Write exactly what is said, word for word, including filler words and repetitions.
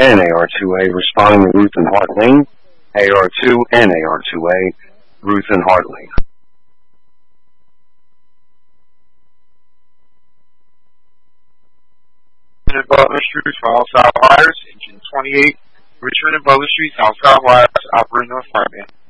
and A R two A responding to Ruth and Hart Lane. A R two and A R two A, Ruth and Hart Lane. Richmond and Butler Street for all south wires, engine twenty-eight, Richmond and Butler Street, south south wires, operating on front end.